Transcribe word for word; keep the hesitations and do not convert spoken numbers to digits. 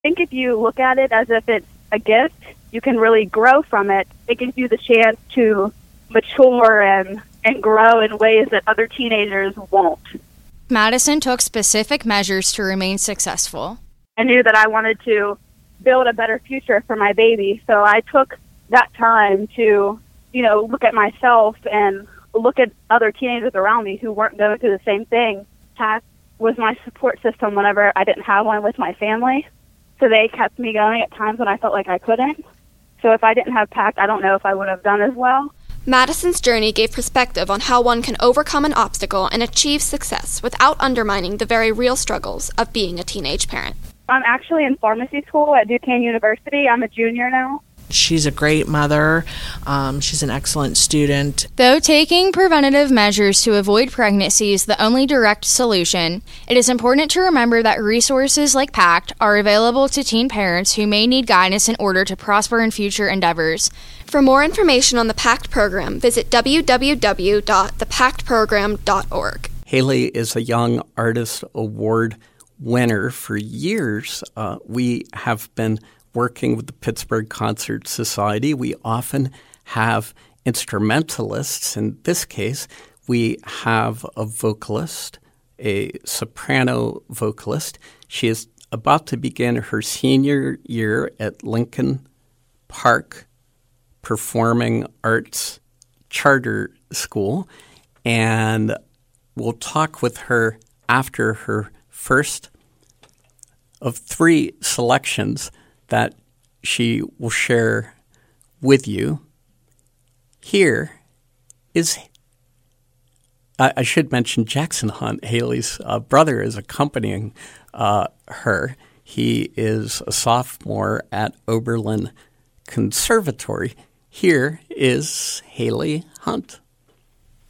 think if you look at it as if it's a gift, you can really grow from it. It gives you the chance to mature and, and grow in ways that other teenagers won't. Madison took specific measures to remain successful. I knew that I wanted to build a better future for my baby, so I took that time to, you know, look at myself and look at other teenagers around me who weren't going through the same thing. PACT was my support system whenever I didn't have one with my family, so they kept me going at times when I felt like I couldn't. So if I didn't have PACT, I don't know if I would have done as well. Madison's journey gave perspective on how one can overcome an obstacle and achieve success without undermining the very real struggles of being a teenage parent. I'm actually in pharmacy school at Duquesne University. I'm a junior now. She's a great mother. Um, she's an excellent student. Though taking preventative measures to avoid pregnancy is the only direct solution, it is important to remember that resources like PACT are available to teen parents who may need guidance in order to prosper in future endeavors. For more information on the PACT program, visit w w w dot the pact program dot org. Haley is a Young Artist Award winner. For years, uh, we have been working with the Pittsburgh Concert Society. We often have instrumentalists. In this case, we have a vocalist, a soprano vocalist. She is about to begin her senior year at Lincoln Park Performing Arts Charter School, and we'll talk with her after her first of three selections that she will share with you. Here is, I, I should mention Jackson Hunt, Haley's uh, brother, is accompanying uh, her. He is a sophomore at Oberlin Conservatory. Here is Haley Hunt.